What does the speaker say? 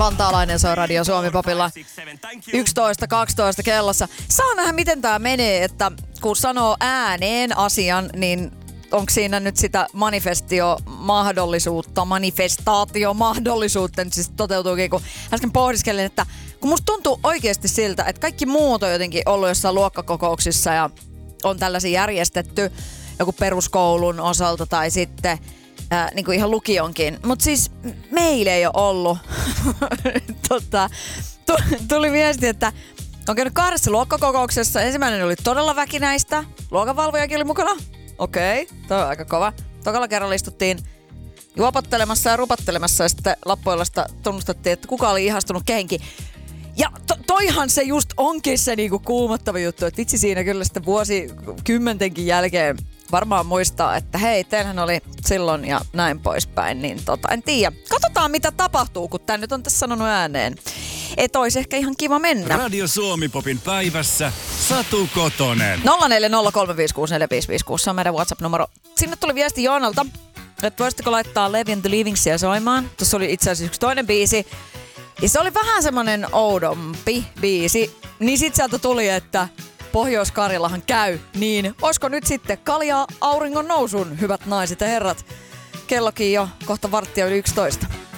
Vantaalainen, se on Radio Suomi Popilla 11.12 kellossa. Saa nähdä, miten tää menee, että kun sanoo ääneen asian, niin onko siinä nyt sitä manifestaatiomahdollisuutta nyt siis toteutuukin, kun äsken pohdiskelin, että kun musta tuntuu oikeasti siltä, että kaikki muut on jotenkin ollut jossain luokkakokouksissa ja on tällaisia järjestetty joku peruskoulun osalta tai sitten niin kuin ihan lukionkin. Mutta siis meillä ei ole ollut. Tuli viesti, että on käynyt 2 luokkakokouksessa. Ensimmäinen oli todella väkinäistä. Luokanvalvojakin oli mukana. Okei, toi on aika kova. Tokalla kerralla istuttiin juopottelemassa ja rupattelemassa ja sitten Lappuilasta tunnustettiin, että kuka oli ihastunut kehenkin. Ja toihan se just onkin se niinku kuumottava juttu, että vitsi siinä kyllä sitten vuosikymmentenkin jälkeen varmaan muistaa, että hei, teillähän oli silloin ja näin poispäin, niin en tiedä. Katsotaan mitä tapahtuu, kun tää nyt on tässä sanonut ääneen. Et ois ehkä ihan kiva mennä. Radio Suomi Popin päivässä Satu Kotonen. 0403564556, se on meidän WhatsApp-numero. Sinne tuli viesti Joonalta, että voisitteko laittaa Levi and the Leavingsia soimaan. Tuossa oli itse asiassa yksi toinen biisi. Ja se oli vähän semmonen oudompi biisi. Niin sit sieltä tuli, että Pohjois-Karjalahan käy. Niin oisko nyt sitten kaljaa auringon nousun, hyvät naiset ja herrat? Kellokin jo kohta 11:15.